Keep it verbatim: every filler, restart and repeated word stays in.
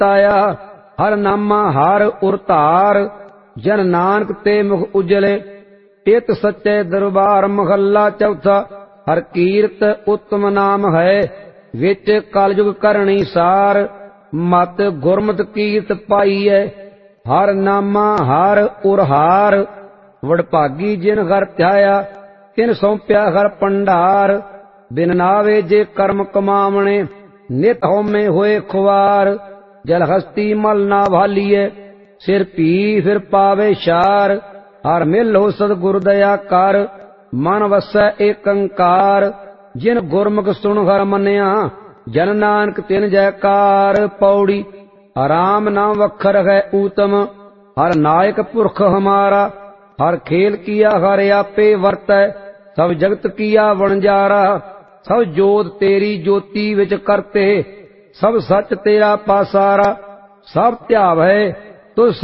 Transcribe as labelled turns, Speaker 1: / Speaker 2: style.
Speaker 1: ताया। हर नामा हार उर धार, जन नानक ते मुख उजले। इत सच्चे दरबार महला चौथा। हर कीरत उत्तम नाम है, विच कलयुग करणी सार। मत गुरमत कीरत पाई है, हर नामा हार उर हार। वडभागी जिन घर ध्याया, तिन सौंप्या हर भंडार। बिन नावे जे कर्म कमावणे, नित होमे होए खुआर। जल हस्ती मल ना भालीए, सिर पी फिर पावे शार। हर मिल हो सतगुर दया कर, मन वसै एकंकार। जिन गुरमुख सुन हर मन्या, जन नानक तिन जयकार। पौड़ी राम नाम वखर है ऊतम, हर नायक पुरख हमारा। हर खेल किया हर आपे वर्तै, सब जगत किया वणजारा। सब जोत तेरी ज्योति विच करते, सब सच तेरा पासारा। सब ध्यावै तुझ